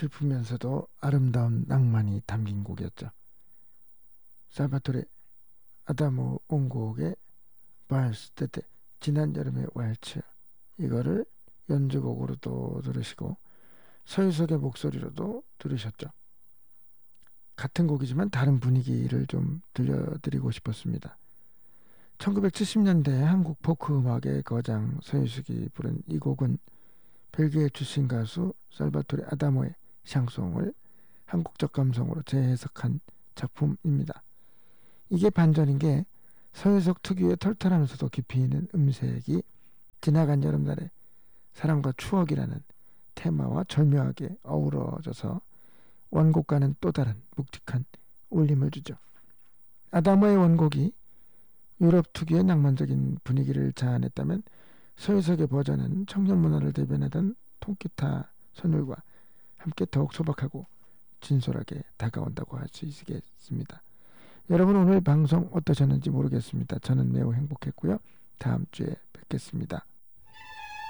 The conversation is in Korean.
슬프면서도 아름다운 낭만이 담긴 곡이었죠. 살바토레 아다모 원곡의 발스 때때 지난 여름의 왈츠, 이거를 연주곡으로도 들으시고 서유석의 목소리로도 들으셨죠. 같은 곡이지만 다른 분위기를 좀 들려드리고 싶었습니다. 1970년대 한국 포크 음악의 거장 서유석이 부른 이 곡은 벨기에 출신 가수 살바토레 아다모의 샹송을 한국적 감성으로 재해석한 작품입니다. 이게 반전인 게 서유석 특유의 털털하면서도 깊이 있는 음색이 지나간 여름날의 사랑과 추억이라는 테마와 절묘하게 어우러져서 원곡과는 또 다른 묵직한 울림을 주죠. 아다모의 원곡이 유럽 특유의 낭만적인 분위기를 자아냈다면 서유석의 버전은 청년 문화를 대변하던 통기타 선율과 함께 더욱 소박하고 진솔하게 다가온다고 할 수 있겠습니다. 여러분 오늘 방송 어떠셨는지 모르겠습니다. 저는 매우 행복했고요. 다음 주에 뵙겠습니다.